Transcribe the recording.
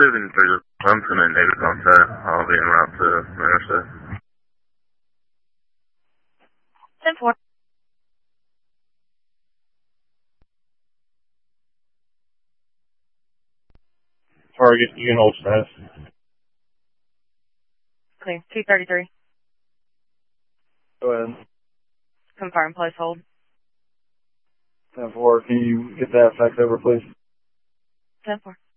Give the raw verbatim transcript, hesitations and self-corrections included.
moving through Clemson and David Gonzalez. I'll be en route to Minnesota. ten four. Target, you can hold status. Clear. two thirty-three. Go ahead. Confirm, place hold. ten four, can you get that fax over, please? ten four.